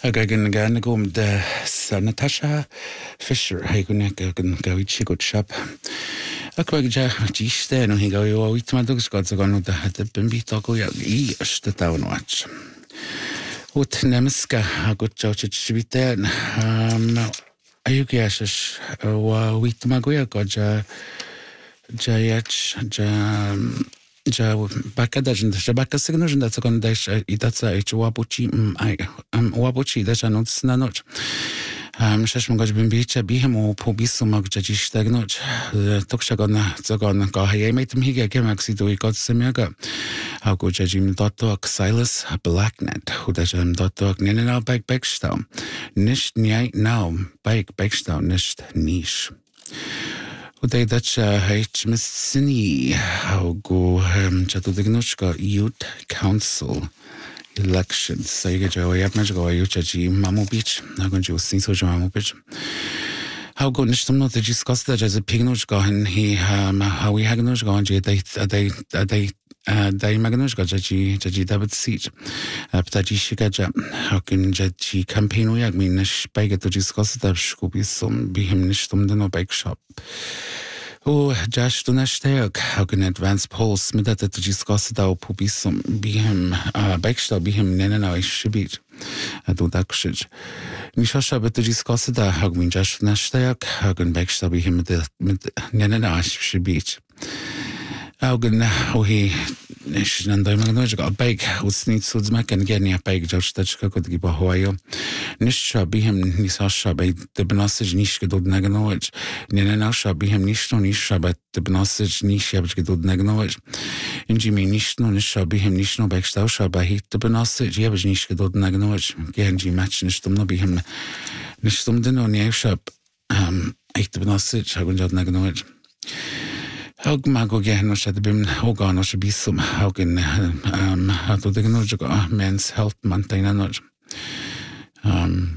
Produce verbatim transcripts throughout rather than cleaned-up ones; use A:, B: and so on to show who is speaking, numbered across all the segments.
A: Again, again, go with the Natasha Fisher. Hey, go neck, again, go eat she good shop. A quick jack, geez, then he go, you eat my dogs got to go with the hat of Bimbi Togo, eat the town watch. What Nemiska, a good judge it should be there. Um, are you guesses? Oh, wheat my goya got Jayach, Jam. Ja baka dažn, že baka signo, že daca kon daš I daca ich wabuchi I am wabuchi daš anoc na noč. Um šeš mo gajbim bicha bihemo po bisu mag jajish tag noč. Tokša gona zagon ga hej metem higa kemak si do I got semyaga. How go jajim dotto Silas Blacknet, who dajam dotto nenena bag backstau. Nicht nyai now bag backstau nicht niche. Uday dach H Miss Sini how go um Chatudignochka Youth Council elections. So you get your yap magic or you chaji Mamu Beach. I'm going to see social Mamu Beach. How go Nishtam not discuss that as a pignochka and he um how we hagnochka on they they they Dai magnochka jaji jaji David Siege. Ptaji shikaja how can jaji campaign we ag mean spike to discuss that scoopy some be him nishtum the no bake shop. Oh, Josh Dunashtag, how can advance polls that to discuss the puppy some be him uh backstop be him nenana should be a do that shit. Mishasha but to discuss the how mean Josh Dunashtag, how can backstop be him the nenana should be. How can how he Nish and I magnoja got bake with needs suds mac and getting a bake Josh Dutchka could give a Hawaii. Nisha be him Nisasha by the benasage nish gedod nagnowich. Nenasha be him nishno nisha but the benasage nish which gedod nagnowich. In Jimmy nishno nisha be him nishno backstausha by heat the benasage yabaj nish gedod nagnowich. Genji match nishtum no be him nishtum dino niashap um eight the benasage hagunjad nagnowich. How mago gehno shad bim hogano shabisum how can um how to the men's health maintain knowledge. Um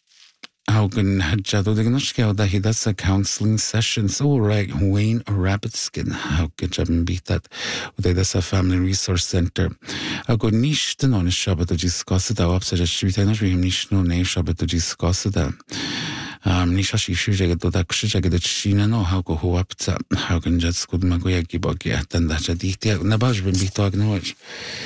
A: how can Jado Dignoshka that he does a counseling session so right Wayne Rabbitskin how can Jabin beat that with a family resource center. How good niche the non shabbat to discuss it up such as she returned with him niche no name shabbat to discuss it. Um, Nisha she should get to that shit, get the China no how go ho up how can just good magoyaki bogia than that a detail Nabash been be talking much.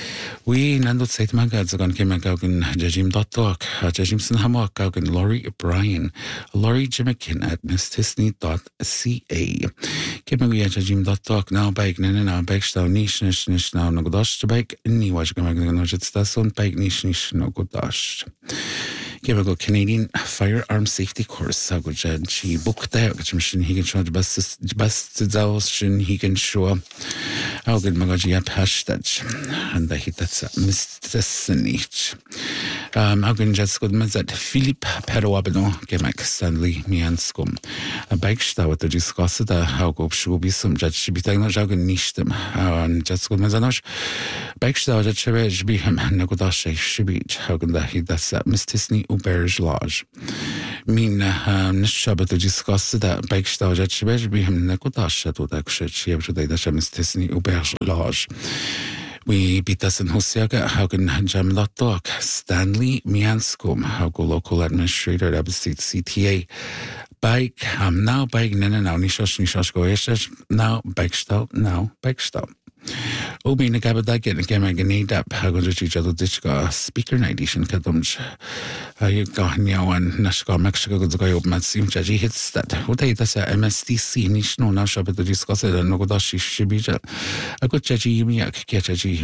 A: We nando sait magads on came out in Jajim dot talk, Jajimson Hammock out in Laurie O'Brien, Laurie Jimikin at miss tisney dot c a. Came we at Jajim dot talk now bike Nana Backstown niche niche niche now no godash to bike, any watch going to that's on bike niche niche no godash. Give a go Canadian firearm safety course. How good she booked there, which machine he can show the best best shin he can show. How good Magaji up hash that and the hit that's Mister Snitch. Um, how can just good that Philip Perowabino, Gemak Stanley Mianskum. A bike star to discuss the how go should be some judge should be taking a jog and niche them. And just good Mazanosh. Bike star that should be him and Nagodash should be how can the hit that's Mister Snitch. Auberge Lodge. Mean um Shabbat to discuss that bike stage at Shibaj be him Nakodash to that shit she have today that Shamis Tisney Auberge Lodge. We beat us in Hosiaga, how can Jam Lot Talk, Stanley Mianskum, how go local administrator at C T A. Bike, um now bike nana now Nishosh Nishosh go now bike stop, now bike stop. Obi Nagabada get again need up how go to each other ditchka speaker night edition kadumj. You got now and Nashka Mexico goes go open sim jaji hits that. What I does a M S D C niche no now shop to discuss it and Nogodashi Shibija. A good jaji miak catchaji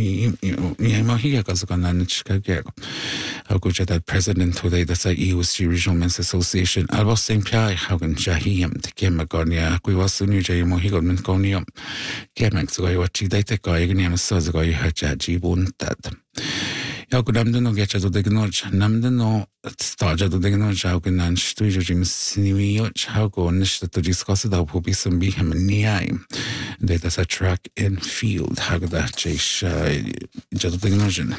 A: Yamahiya Kazakan Chicago. How good that president today that's a E U C Regional Men's Association. Albert Saint Pierre how can Jahim to Kemagonia, Quiwasu New Jay Mohigo Menconium. Kemex go what she data guy again so the guy had jaji won't that. Yakunamdeno get to the notch, Namdeno started to the notch, how can and studio Jim Siniwich, how go on to discuss it, how be some be him near that's a track and field, how could that chase Jadognogen.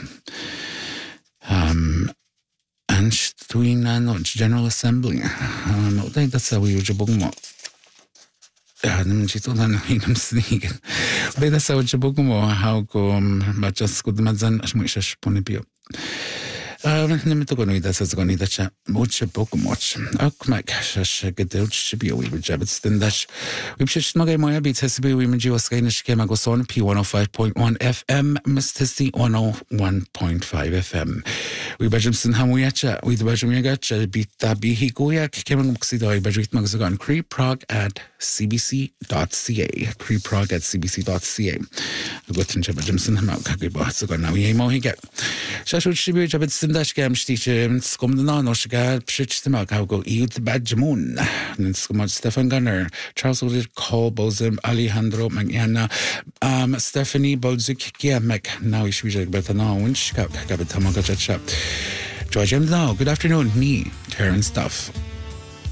A: Um, and Stuina General Assembly. Um, I think that's how we use a book. Ja, nem ci to dan innym snigen. Beda sa oče bogumo how go mačas kod madzan až mu išaš ponepio. Nimmt go ida sa go ida cha much book much. Ok meg se geduld se bi we jabit den dash. We should not get my bit has be we mji was gain scheme go son P one oh five point one F M Mister C one oh one point five F M. We bajimson hamuyacha we the bajimigacha bit da bi higuya kemang ksido bajit magzagon creeprog at c b c dot c a creeprog at c b c dot c a. The gotten jabajimson hamak kagiba so now we mo higet. Shashu shibu jabit sindash gam stiche skum the non oshiga pshitmak how go eat badjamun and skum Stefan Gunner Charles Woodard Cole Bozim Alejandro Magana um Stephanie Bolzik Giamek now is we better now winch gabit tamagacha. George M. Now, good afternoon, me, Terrence Duff.